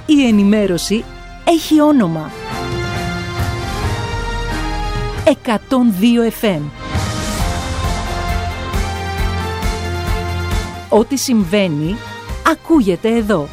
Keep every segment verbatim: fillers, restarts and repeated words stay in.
Η ενημέρωση έχει όνομα. εκατόν δύο εφ εμ. Ό,τι συμβαίνει, ακούγεται εδώ.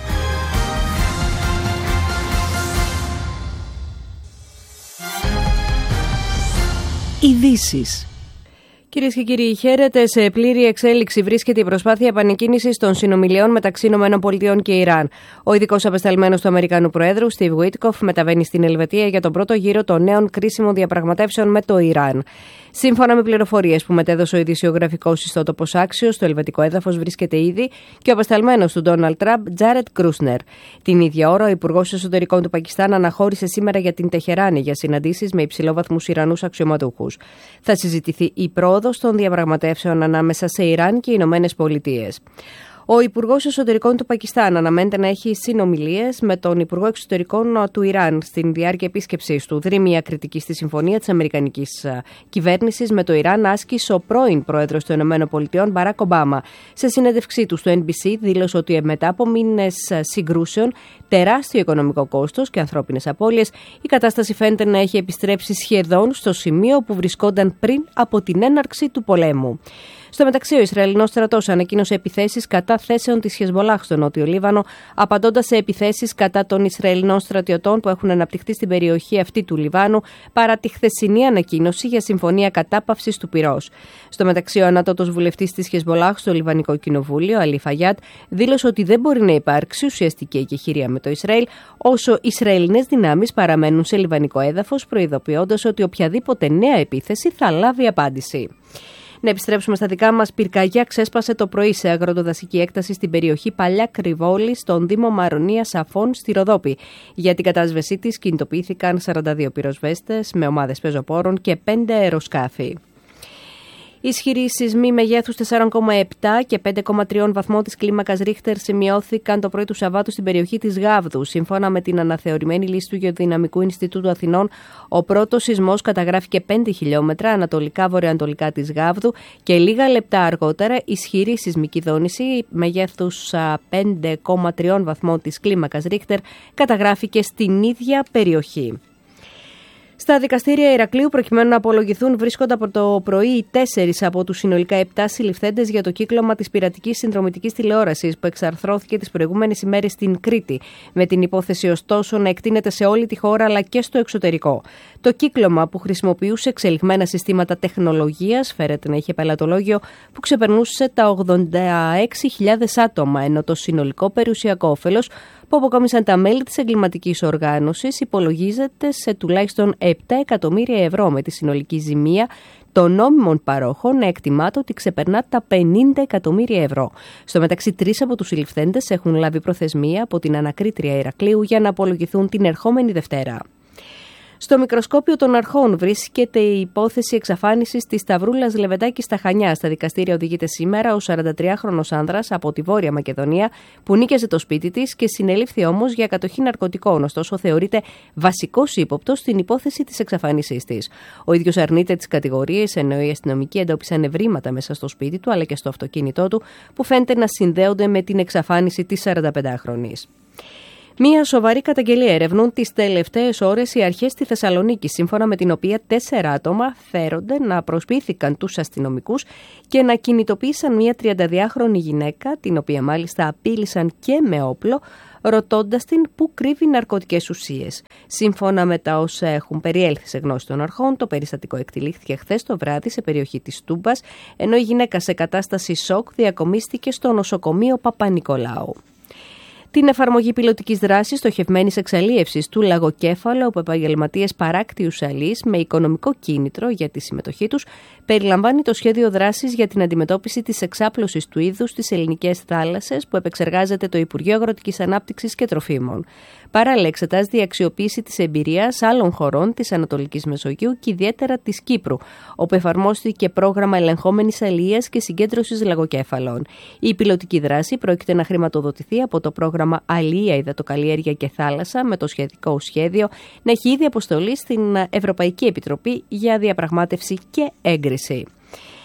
Ειδήσεις. Κυρίες και κύριοι, χαίρετε. Σε πλήρη εξέλιξη βρίσκεται η προσπάθεια επανεκκίνησης των συνομιλιών μεταξύ ΗΠΑ και Ιράν. Ο ειδικός απεσταλμένος του Αμερικανού Προέδρου, Στιβ Γουίτκοφ, μεταβαίνει στην Ελβετία για τον πρώτο γύρο των νέων κρίσιμων διαπραγματεύσεων με το Ιράν. Σύμφωνα με πληροφορίες που μετέδωσε ο ειδησιογραφικός ιστότοπος Axios, στο ελβετικό έδαφος βρίσκεται ήδη και ο απεσταλμένος του Ντόναλντ Τραμπ, Τζάρετ Κρούσνερ. Την ίδια ώρα, ο Υπουργός Εσωτερικών του Πακιστάν αναχώρησε σήμερα για την Τεχεράνη για συναντήσεις με υψηλόβαθμους Ιρανούς αξιωματούχους. Θα συζητηθεί η πρόοδος των διαπραγματεύσεων ανάμεσα σε Ιράν και Ηνωμένες Πολιτείες. Ο Υπουργός Εσωτερικών του Πακιστάν αναμένεται να έχει συνομιλίες με τον Υπουργό Εξωτερικών του Ιράν στην διάρκεια επίσκεψής του. Δρεί μια κριτική στη συμφωνία της Αμερικανικής κυβέρνησης με το Ιράν άσκησε ο πρώην Πρόεδρος των ΗΠΑ, Μπαράκ Ομπάμα. Σε συνέντευξή του στο Εν Μπι Σι δήλωσε ότι μετά από μήνες συγκρούσεων, τεράστιο οικονομικό κόστος και ανθρώπινες απώλειες, η κατάσταση φαίνεται να έχει επιστρέψει σχεδόν στο σημείο που βρισκόταν πριν από την έναρξη του πολέμου. Στο μεταξύ, ο Ισραηλινός στρατός ανακοίνωσε επιθέσεις κατά θέσεων της Χεσμολάχ στο Νότιο Λίβανο, απαντώντας σε επιθέσεις κατά των Ισραηλινών στρατιωτών που έχουν αναπτυχθεί στην περιοχή αυτή του Λιβάνου, παρά τη χθεσινή ανακοίνωση για συμφωνία κατάπαυσης του πυρός. Στο μεταξύ, ο ανώτατος βουλευτής της Χεσμολάχ στο Λιβανικό Κοινοβούλιο, Αλί Φαγιάτ, δήλωσε ότι δεν μπορεί να υπάρξει ουσιαστική εκεχηρία με το Ισραήλ όσο Ισραηλινές δυνάμεις παραμένουν σε λιβανικό έδαφος, προειδοποιώντας ότι οποιαδήποτε νέα επίθεση θα λάβει απάντηση. Να επιστρέψουμε στα δικά μας. Πυρκαγιά ξέσπασε το πρωί σε αγροτοδασική έκταση στην περιοχή Παλιά Κρυβόλη, στον Δήμο Μαρονία Σαφών, στη Ροδόπη. Για την κατάσβεσή της κινητοποιήθηκαν σαράντα δύο πυροσβέστες με ομάδες πεζοπόρων και πέντε αεροσκάφη. Ισχυροί σεισμοί μεγέθους τέσσερα κόμμα επτά και πέντε κόμμα τρία βαθμό της κλίμακας Ρίχτερ σημειώθηκαν το πρωί του Σαββάτου στην περιοχή της Γάβδου. Σύμφωνα με την αναθεωρημένη λύση του Γεωδυναμικού Ινστιτούτου Αθηνών, ο πρώτος σεισμός καταγράφηκε πέντε χιλιόμετρα ανατολικά-βορειοανατολικά της Γάβδου και λίγα λεπτά αργότερα ισχυρή σεισμική δόνηση μεγέθους πέντε κόμμα τρία βαθμό της κλίμακας Ρίχτερ καταγράφηκε στην ίδια περιοχή. Στα δικαστήρια Ηρακλείου, προκειμένου να απολογηθούν, βρίσκονται από το πρωί τέσσερις από τους συνολικά επτά συλληφθέντες για το κύκλωμα της πειρατικής συνδρομητικής τηλεόρασης που εξαρθρώθηκε τις προηγούμενες ημέρες στην Κρήτη, με την υπόθεση ωστόσο να εκτείνεται σε όλη τη χώρα αλλά και στο εξωτερικό. Το κύκλωμα, που χρησιμοποιούσε εξελιγμένα συστήματα τεχνολογίας, φέρεται να είχε πελατολόγιο που ξεπερνούσε τα ογδόντα έξι χιλιάδες άτομα, ενώ το συνολικό περιουσιακό όφελος που αποκόμισαν τα μέλη της εγκληματικής οργάνωσης υπολογίζεται σε τουλάχιστον επτά εκατομμύρια ευρώ, με τη συνολική ζημία των νόμιμων παρόχων να εκτιμάται ότι ξεπερνά τα πενήντα εκατομμύρια ευρώ. Στο μεταξύ, τρεις από τους συλληφθέντες έχουν λάβει προθεσμία από την ανακρίτρια Ηρακλείου για να απολογηθούν την ερχόμενη Δευτέρα. Στο μικροσκόπιο των αρχών βρίσκεται η υπόθεση εξαφάνισης της Σταυρούλας Λεβεντάκη στα Χανιά. Στα δικαστήρια οδηγείται σήμερα ο σαραντατριάχρονος άνδρας από τη Βόρεια Μακεδονία που νίκιαζε το σπίτι της και συνελήφθη όμως για κατοχή ναρκωτικών. Ωστόσο, θεωρείται βασικός ύποπτος στην υπόθεση της εξαφάνισής της. Ο ίδιος αρνείται τις κατηγορίες, ενώ οι αστυνομικοί εντόπισαν ευρήματα μέσα στο σπίτι του αλλά και στο αυτοκίνητό του που φαίνεται να συνδέονται με την εξαφάνιση της σαρανταπεντάχρονης. Μία σοβαρή καταγγελία ερευνούν τις τελευταίες ώρες οι αρχές στη Θεσσαλονίκη, σύμφωνα με την οποία τέσσερα άτομα φέρονται να προσποιήθηκαν τους αστυνομικούς και να κινητοποίησαν μία τριανταδυάχρονη γυναίκα, την οποία μάλιστα απείλησαν και με όπλο, ρωτώντας την πού κρύβει ναρκωτικές ουσίες. Σύμφωνα με τα όσα έχουν περιέλθει σε γνώση των αρχών, το περιστατικό εκτελήχθηκε χθες το βράδυ σε περιοχή της Τούμπας, ενώ η γυναίκα σε κατάσταση σοκ διακομίστηκε στο νοσοκομείο Παπα-Νικολάου. Την εφαρμογή πιλωτικής δράσης στοχευμένης εξαλίευσης του λαγοκέφαλου από επαγγελματίες παράκτιους αλείς με οικονομικό κίνητρο για τη συμμετοχή τους περιλαμβάνει το σχέδιο δράσης για την αντιμετώπιση της εξάπλωσης του είδους στις ελληνικές θάλασσες που επεξεργάζεται το Υπουργείο Αγροτικής Ανάπτυξης και Τροφίμων. Παράλληλα, εξετάζεται η αξιοποίηση της εμπειρίας άλλων χωρών της Ανατολικής Μεσογείου και ιδιαίτερα της Κύπρου, όπου εφαρμόστηκε πρόγραμμα ελεγχόμενης αλίας και συγκέντρωσης λαγοκέφαλων. Η πιλωτική δράση πρόκειται να χρηματοδοτηθεί από το πρόγραμμα Αλία, Υδατοκαλλιέργεια και Θάλασσα, με το σχετικό σχέδιο να έχει ήδη αποστολή στην Ευρωπαϊκή Επιτροπή για διαπραγμάτευση και έγκριση.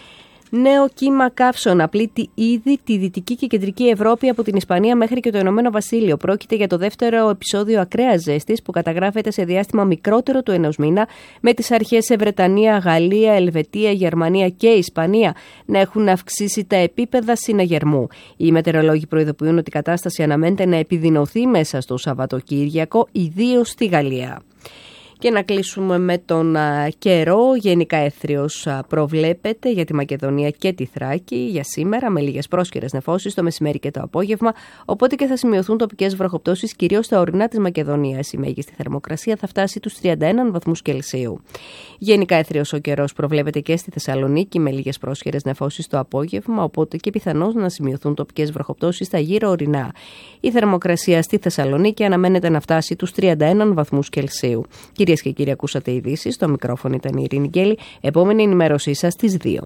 Νέο κύμα καύσωνα πλήττει ήδη τη Δυτική και Κεντρική Ευρώπη από την Ισπανία μέχρι και το Ηνωμένο Βασίλειο. Πρόκειται για το δεύτερο επεισόδιο ακραίας ζέστης που καταγράφεται σε διάστημα μικρότερο του ενός μήνα, με τις αρχές σε Βρετανία, Γαλλία, Ελβετία, Γερμανία και Ισπανία να έχουν αυξήσει τα επίπεδα συναγερμού. Οι μετεωρολόγοι προειδοποιούν ότι η κατάσταση αναμένεται να επιδεινωθεί μέσα στο Σαββατοκύριακο, ιδίως στη Γαλλία. Και να κλείσουμε με τον α, καιρό. Γενικά έθριος α, προβλέπεται για τη Μακεδονία και τη Θράκη για σήμερα, με λίγες πρόσκαιρες νεφώσεις το μεσημέρι και το απόγευμα, οπότε και θα σημειωθούν τοπικές βροχοπτώσεις κυρίως στα ορεινά της Μακεδονίας. Η μέγιστη θερμοκρασία θα φτάσει τους τριάντα ένα βαθμούς Κελσίου. Γενικά έθριος ο καιρός προβλέπεται και στη Θεσσαλονίκη, με λίγες πρόσκαιρες νεφώσεις το απόγευμα, οπότε και πιθανώς να σημειωθούν τοπικές βροχοπτώσεις στα γύρω ορεινά. Η θερμοκρασία στη Θεσσαλονίκη αναμένεται να φτάσει τους τριάντα ένα βαθμούς Κελσίου. Κυρίες και κύριοι, ακούσατε ειδήσεις. Στο μικρόφωνο ήταν η Ειρήνη Γκέλη. Επόμενη ενημέρωσή σας στις δύο.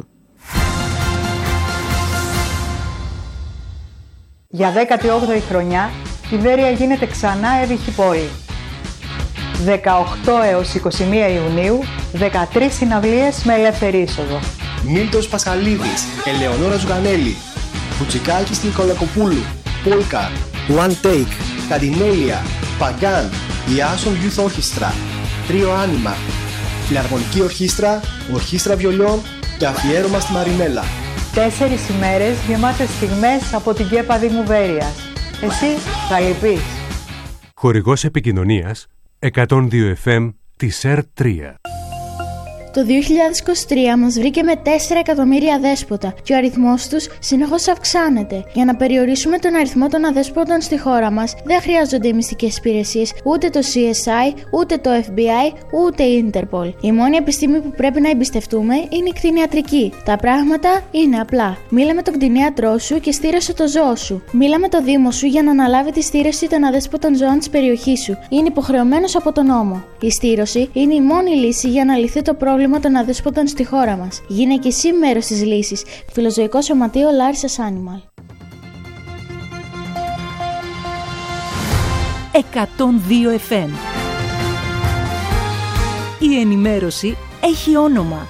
Για δέκατη όγδοη χρονιά, η Βέρεια γίνεται ξανά έβυχη πόλη. δεκαοκτώ έως είκοσι μία Ιουνίου, δεκατρείς συναυλίες με ελεύθερη είσοδο. Μίλτος Πασχαλίδης, Ελεονόρα Ζουγανέλη, Κουτσικάκης Νικολακοπούλου, Πόλκα, One Take, Καντινέλια, Παγκάν, Ιάσον Youth Orchestra, Τρίο Άνιμα, Φιλαρμονική Ορχήστρα, Ορχήστρα Βιολιών και αφιέρωμα στη Μαρινέλα. Τέσσερις ημέρες γεμάτες στιγμές από την Κέπα Δήμου Βέρειας. Εσύ θα λυπείς. Χορηγός επικοινωνίας εκατόν δύο εφ εμ της ΕΡ τρία. Το δύο χιλιάδες είκοσι τρία μας βρήκε με τέσσερα εκατομμύρια αδέσποτα και ο αριθμός τους συνεχώς αυξάνεται. Για να περιορίσουμε τον αριθμό των αδέσποτων στη χώρα μας, δεν χρειάζονται οι μυστικές υπηρεσίες, ούτε το σι ες άι, ούτε το εφ μπι άι, ούτε η Ίντερπολ. Η μόνη επιστήμη που πρέπει να εμπιστευτούμε είναι η κτηνιατρική. Τα πράγματα είναι απλά. Μίλα με τον κτηνίατρό σου και στήρωσε το ζώο σου. Μίλα με το Δήμο σου για να αναλάβει τη στήρωση των αδέσποτων ζώων της περιοχής σου. Είναι υποχρεωμένος από τον νόμο. Η στήρωση είναι η μόνη λύση για να λυθεί το πρόβλημα των αδέσποτων στη χώρα μας. Γίνε και εσύ μέρος της λύσης. Φιλοζωικό Σωματείο Larissa's Animal. εκατόν δύο εφ εμ. Η ενημέρωση έχει όνομα.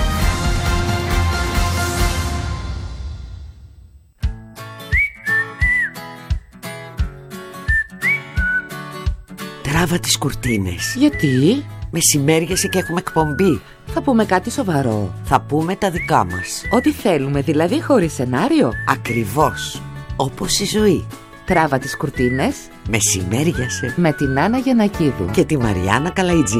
Τράβα τις κουρτίνες. Γιατί? Μεσημέριασε και έχουμε εκπομπή. Θα πούμε κάτι σοβαρό. Θα πούμε τα δικά μας. Ό,τι θέλουμε, δηλαδή χωρίς σενάριο. Ακριβώς. Όπως η ζωή. Τράβα τις κουρτίνες. Μεσημέριασε. Με την Άννα Γιαννακίδου και τη Μαριάννα Καλαϊτζή.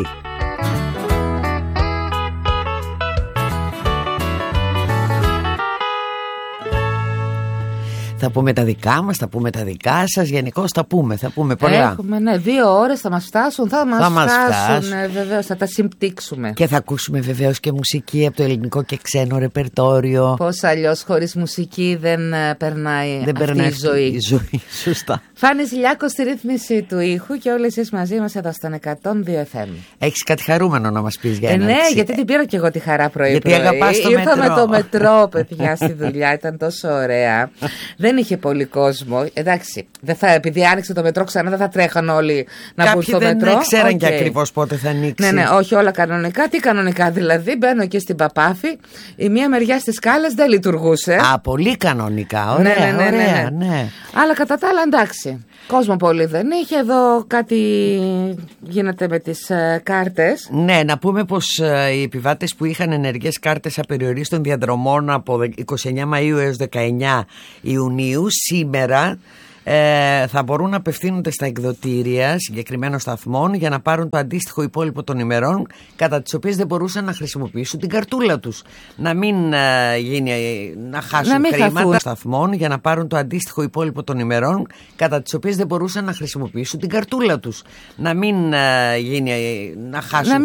Θα πούμε τα δικά μας, θα πούμε τα δικά σας. Γενικώς θα πούμε, θα πούμε πολλά. Έχουμε, ναι, δύο ώρες θα μας φτάσουν. Θα μας, θα μας φτάσουν, φτάσουν. Ναι, βεβαίως, θα τα συμπτύξουμε. Και θα ακούσουμε βεβαίως και μουσική από το ελληνικό και ξένο ρεπερτόριο. Πώς αλλιώς χωρίς μουσική δεν περνάει δεν αυτή περνάει η ζωή. η ζωή. Σωστά. Φάνης Ηλιάκος στη ρύθμιση του ήχου και όλοι εσείς μαζί μας εδώ στον εκατόν δύο εφ εμ. Έχεις κάτι χαρούμενο να μας πεις για ε, ένα? Ναι, γιατί την πήρα και εγώ τη χαρά πρωί. Γιατί πρωί. αγαπάς το Ήρθα μετρό. με το μετρό, παιδιά, στη δουλειά. Ήταν τόσο ωραία. Δεν είχε πολύ κόσμο. Εντάξει, δεν θα, επειδή άνοιξε το μετρό ξανά, δεν θα τρέχαν όλοι να μπουν στο μετρό. Δεν ξέραν okay. και ακριβώς πότε θα ανοίξει. Ναι, ναι, όχι όλα κανονικά. Τι κανονικά δηλαδή? Μπαίνω εκεί στην Παπάφη. Η μία μεριά στις σκάλες δεν λειτουργούσε. Α, πολύ κανονικά. Ωραία, ναι, ναι, ναι, ωραία, ναι. ναι. Αλλά κατά τα άλλα εντάξει. Κόσμο πολύ δεν είχε. Εδώ κάτι γίνεται με τις ε, κάρτες. Ναι, να πούμε πως ε, οι επιβάτες που είχαν ενεργές κάρτες απεριορίστων διαδρομών από είκοσι εννέα Μαΐου έως δεκαεννέα Ιουνίου σήμερα ε, θα μπορούν να απευθύνονται στα εκδοτήρια συγκεκριμένων σταθμών για να πάρουν το αντίστοιχο υπόλοιπο των ημερών κατά τις οποίες δεν μπορούσαν να χρησιμοποιήσουν την καρτούλα τους. Να μην ε, γίνει, να χάσουν να χρήματα χαθούν. Σταθμών για να πάρουν το αντίστοιχο υπόλοιπο των ημερών κατά τις οποίες δεν μπορούσαν να χρησιμοποιήσουν την καρτούλα τους. Να μην ε, γίνει, να χάσουν να